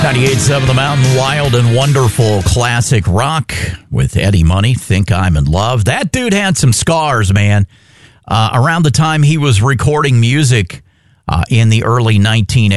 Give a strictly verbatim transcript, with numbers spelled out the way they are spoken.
ninety-eight point seven The Mountain, wild and wonderful classic rock with Eddie Money, Think I'm in Love. That dude had some scars, man. Uh, around the time he was recording music uh, in the early nineteen